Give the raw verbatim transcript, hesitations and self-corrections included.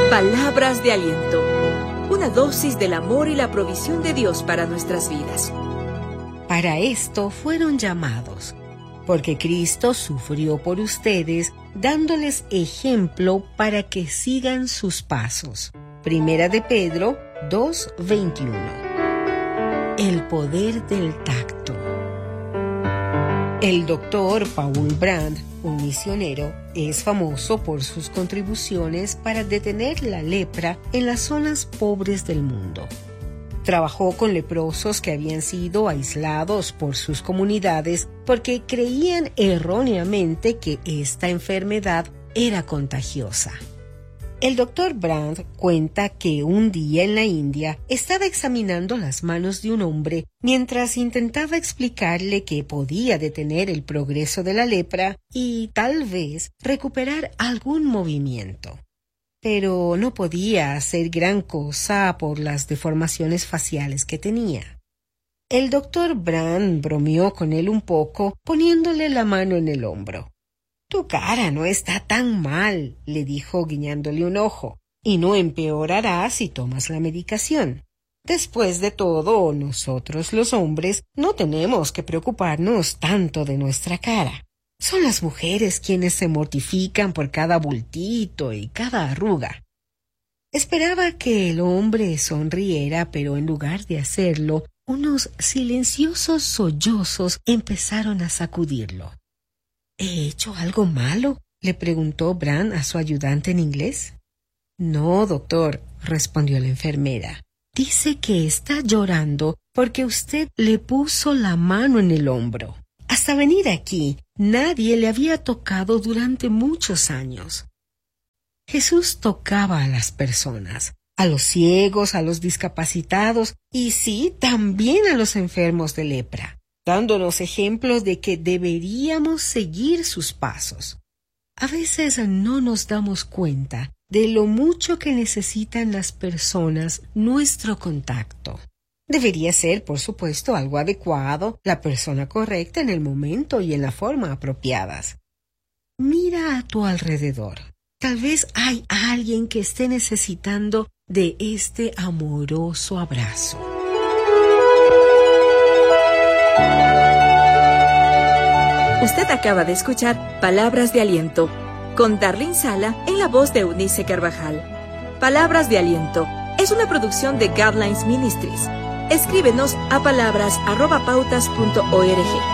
Palabras de aliento. Una dosis del amor y la provisión de Dios para nuestras vidas. Para esto fueron llamados, porque Cristo sufrió por ustedes, dándoles ejemplo para que sigan sus pasos. Primera de Pedro dos veintiuno. El poder del tacto. El doctor Paul Brand, un misionero, es famoso por sus contribuciones para detener la lepra en las zonas pobres del mundo. Trabajó con leprosos que habían sido aislados por sus comunidades porque creían erróneamente que esta enfermedad era contagiosa. El doctor Brand cuenta que un día en la India estaba examinando las manos de un hombre mientras intentaba explicarle que podía detener el progreso de la lepra y tal vez recuperar algún movimiento. Pero no podía hacer gran cosa por las deformaciones faciales que tenía. El doctor Brand bromeó con él un poco, poniéndole la mano en el hombro. «Tu cara no está tan mal», le dijo guiñándole un ojo, «y no empeorará si tomas la medicación. Después de todo, nosotros los hombres no tenemos que preocuparnos tanto de nuestra cara. Son las mujeres quienes se mortifican por cada bultito y cada arruga». Esperaba que el hombre sonriera, pero en lugar de hacerlo, unos silenciosos sollozos empezaron a sacudirlo. «¿He hecho algo malo?», le preguntó Brand a su ayudante en inglés. «No, doctor», respondió la enfermera. «Dice que está llorando porque usted le puso la mano en el hombro. Hasta venir aquí, nadie le había tocado durante muchos años». Jesús tocaba a las personas, a los ciegos, a los discapacitados y sí, también a los enfermos de lepra, dándonos ejemplos de que deberíamos seguir sus pasos. A veces no nos damos cuenta de lo mucho que necesitan las personas nuestro contacto. Debería ser, por supuesto, algo adecuado, la persona correcta en el momento y en la forma apropiadas. Mira a tu alrededor. Tal vez hay alguien que esté necesitando de este amoroso abrazo. Usted acaba de escuchar Palabras de Aliento con Darlene Sala en la voz de Eunice Carvajal. Palabras de Aliento es una producción de Godlines Ministries. Escríbenos a palabras arroba pautas punto org.